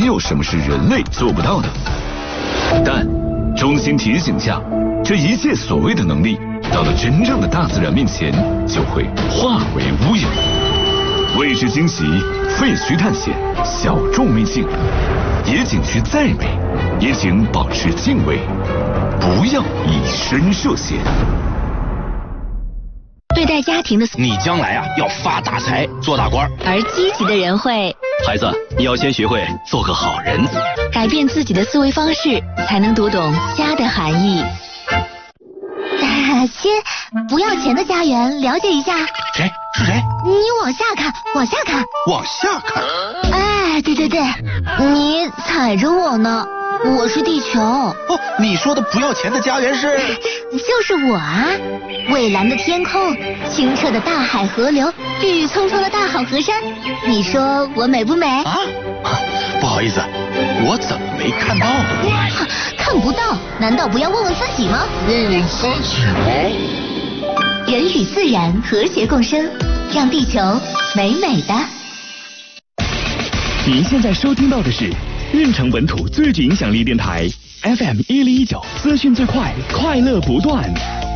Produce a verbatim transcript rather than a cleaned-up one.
有什么是人类做不到的。但衷心提醒下，这一切所谓的能力，到了真正的大自然面前，就会化为乌有。未知惊喜，废墟探险，小众秘境，野景区再美，也请保持敬畏，不要以身涉险。 对待家庭的， 你将来啊要发大财，做大官。 而积极的人会， 孩子，你要先学会做个好人， 改变自己的思维方式，才能读懂家的含义。 亲，不要钱的家园，了解一下。 谁？是谁？ 你往下看，往下看， 往下看。 哎，对对对，你踩着我呢，我是地球。 哦，你说的不要钱的家园是？ 就是我啊！蔚蓝的天空，清澈的大海河流，郁郁葱葱的大好河山，你说我美不美？ 啊，不好意思，我怎么没看到呢？ 看不到，难道不要问问自己吗？ 问问自己吗？ 人与自然和谐共生，让地球美美的。 您现在收听到的是运城本土最具影响力电台 F M 一零一九，资讯最快，快乐不断。